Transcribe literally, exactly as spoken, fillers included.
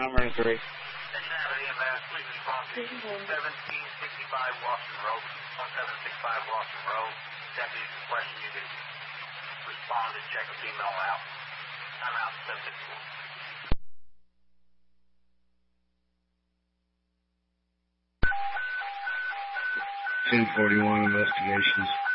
Number three. Please respond to seventeen sixty-five Washington Road, seventeen sixty-five Washington Road. Deputies requesting you to respond to check a female out. I'm out seven sixty-four. ten forty-one investigations.